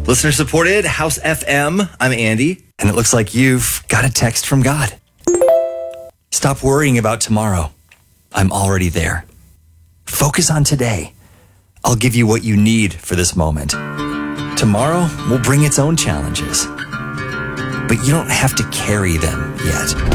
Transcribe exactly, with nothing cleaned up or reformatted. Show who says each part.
Speaker 1: Listener supported, House F M. I'm Andy.
Speaker 2: And it looks like you've got a text from God. Stop worrying about tomorrow. I'm already there. Focus on today. I'll give you what you need for this moment. Tomorrow will bring its own challenges, but you don't have to carry them yet.